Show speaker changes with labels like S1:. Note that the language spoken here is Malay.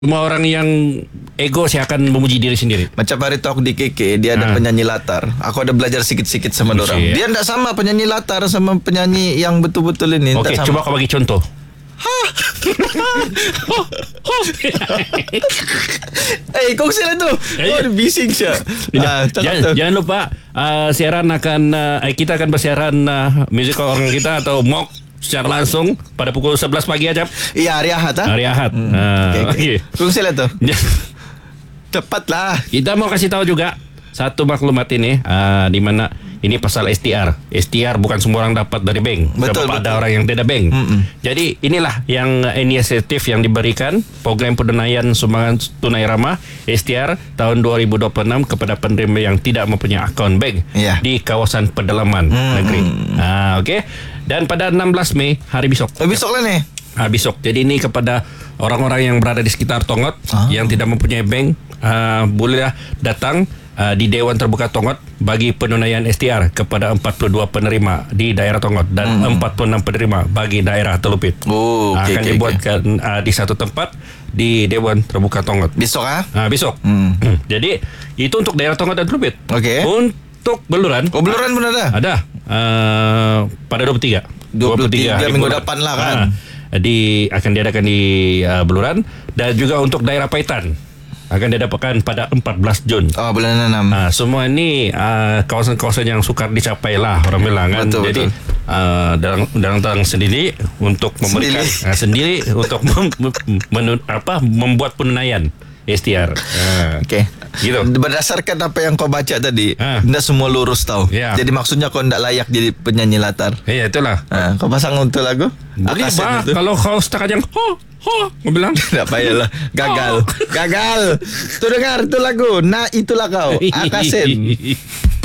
S1: Semua orang yang ego saya akan memuji diri sendiri.
S2: Macam hari tu aku di KK, dia ada penyanyi latar. Aku ada belajar sikit-sikit sama dorang. Dia tak sama penyanyi latar sama penyanyi yang betul-betul ini.
S1: Okey, cuba kau bagi contoh.
S2: Kongsi lah tu. Dia bising siya.
S1: Jangan lupa siaran akan kita akan bersiaran musical orang kita atau mock secara langsung pada pukul 11 pagi aja.
S2: Iya, hari Ahad.
S1: Hari Ahad.
S2: Okay. Kongsi lah tu. Cepatlah.
S1: Kita mau kasih tahu juga satu maklumat ini di mana ini pasal STR. STR bukan semua orang dapat dari bank.
S2: Betul.
S1: Ada orang yang tidak bank. Jadi inilah yang inisiatif yang diberikan program penunaian sumbangan tunai ramah STR tahun 2026 kepada penerima yang tidak mempunyai akaun bank di kawasan pedalaman negeri. Okey. Dan pada 16 Mei hari besok.
S2: Besok lah ni.
S1: Besok. Jadi ini kepada orang-orang yang berada di sekitar Tongot yang tidak mempunyai bank, bolehlah datang di Dewan Terbuka Tongot bagi penunaian STR kepada 42 penerima di daerah Tongot dan 46 penerima bagi daerah Telupit. Akan dibuatkan di satu tempat di Dewan Terbuka Tongot.
S2: Besok
S1: besok. Jadi itu untuk daerah Tongot dan Telupit.
S2: Okey.
S1: Untuk Beluran.
S2: Beluran pun ada.
S1: Ada. Pada 23
S2: minggu depan lah kan.
S1: Akan diadakan di Beluran dan juga untuk daerah Paitan akan didapatkan pada 14 Jun.
S2: Bulan 6.
S1: Semua ini kawasan-kawasan yang sukar dicapai lah orang bilang kan.
S2: Betul,
S1: jadi datang sendiri untuk memberikan sendiri untuk membuat penunaian STR.
S2: Okey.
S1: Gitu.
S2: Berdasarkan apa yang kau baca tadi, tidak semua lurus tau. Jadi maksudnya kau tidak layak jadi penyanyi latar.
S1: Iya, itulah.
S2: Kau pasang untuk lagu?
S1: Boleh bah, kalau kau setakat yang kau bilang
S2: tidak payahlah. Gagal. Gagal. Tu dengar tu lagu. Nah itulah kau. Akasin.